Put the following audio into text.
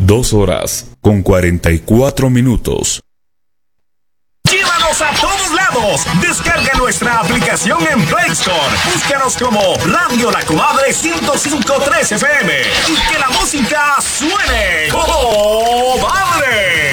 2 horas con 44 minutos. ¡Llévanos a todos lados! Descarga nuestra aplicación en Play Store. Búscanos como Radio La Comadre 105.3 FM. Y que la música suene. ¡Oh, madre!